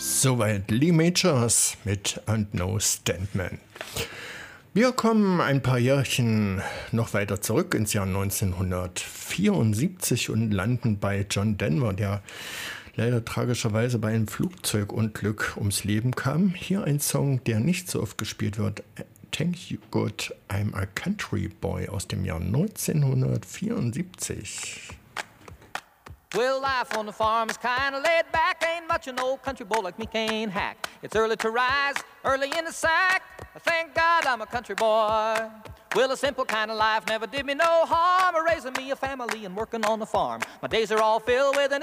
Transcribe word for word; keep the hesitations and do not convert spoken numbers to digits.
Soweit Lee Majors mit And No Standman. Wir kommen ein paar Jährchen noch weiter zurück ins Jahr neunzehnhundertvierundsiebzig und landen bei John Denver, der leider tragischerweise bei einem Flugzeugunglück ums Leben kam. Hier ein Song, der nicht so oft gespielt wird. Thank You God, I'm a Country Boy aus dem Jahr neunzehnhundertvierundsiebzig. Well, life on the farm is kinda laid back. Ain't much an old country boy like me can't hack. It's early to rise, early in the sack. Thank God I'm a country boy. Well, a simple kind of life never did me no harm. Raising me a family and working on the farm. My days are all filled with an